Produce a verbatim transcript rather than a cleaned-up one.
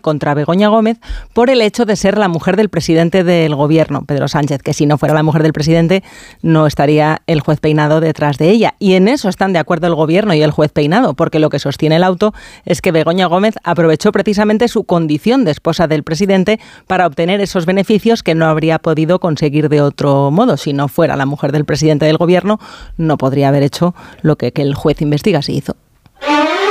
contra Begoña Gómez por el hecho de ser la mujer del presidente del gobierno, Pedro Sánchez, que si no fuera la mujer del presidente no estaría el juez Peinado detrás de ella. Y en eso están de acuerdo el gobierno y el juez Peinado, porque lo que sostiene el auto es que Begoña Gómez aprovechó precisamente su condición de esposa del presidente para obtener esos beneficios que no habría podido conseguir de otro modo. Si no fuera la mujer del presidente del gobierno, no podría haber hecho lo que, que el juez investiga si hizo.